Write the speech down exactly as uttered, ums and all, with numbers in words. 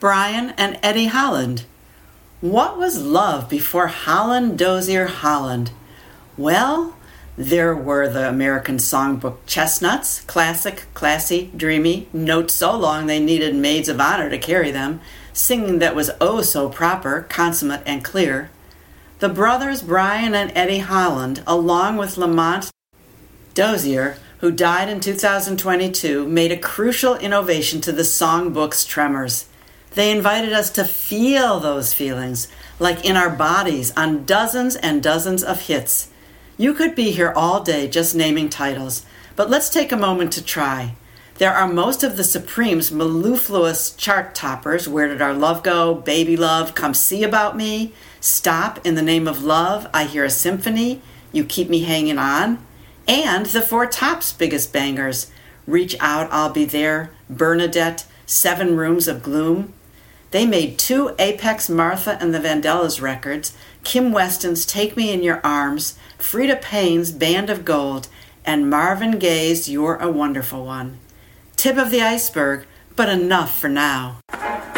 Brian and Eddie Holland. What was love before Holland, Dozier, Holland? Well, there were the American songbook chestnuts, classic, classy, dreamy, notes so long they needed maids of honor to carry them, singing that was oh so proper, consummate, and clear. The brothers Brian and Eddie Holland, along with Lamont Dozier, who died in two thousand twenty-two, made a crucial innovation to the songbook's tremors. They invited us to feel those feelings, like in our bodies, on dozens and dozens of hits. You could be here all day just naming titles, but let's take a moment to try. There are most of the Supremes' mellifluous chart toppers, Where Did Our Love Go?, Baby Love, Come See About Me, Stop, In the Name of Love, I Hear a Symphony, You Keep Me Hanging On, and the Four Tops' biggest bangers, Reach Out, I'll Be There, Bernadette, Seven Rooms of Gloom. They made two Apex Martha and the Vandellas records, Kim Weston's Take Me in Your Arms, Freda Payne's Band of Gold, and Marvin Gaye's You're a Wonderful One. Tip of the iceberg, but enough for now.